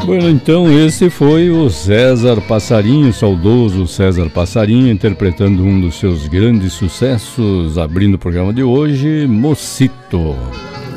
Bueno, então esse foi o César Passarinho, saudoso César Passarinho, interpretando um dos seus grandes sucessos, abrindo o programa de hoje, Mocito.